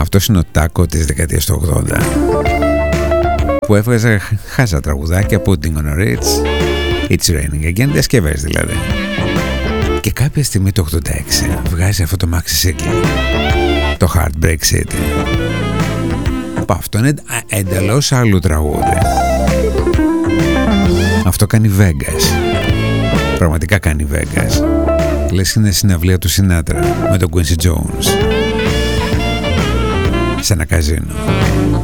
Αυτός είναι ο Τάκο της δεκαετίας του 80, που έβγαζε χάζα τραγουδάκια, Putting on a Ritz, It's Raining Again, διασκευές δηλαδή. Και κάποια στιγμή το 86 βγάζει αυτό το Maxi Single, το Heartbreak City. Αυτό είναι εντελώς άλλο τραγούδι. Αυτό κάνει Vegas. Πραγματικά κάνει Vegas. Λες είναι συναυλία του Sinatra με τον Quincy Jones σε ένα καζίνο.